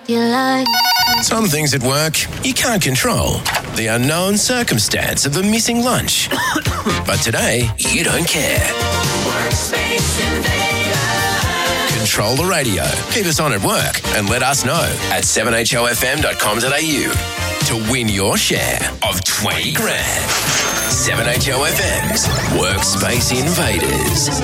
you like. Some things at work you can't control. The unknown circumstance of a missing lunch. But today, you don't care. Workspace Invader. Control the radio. Keep us on at work and let us know at 7hofm.com.au to win your share of 20 grand. 7HOFM's Workspace Invaders.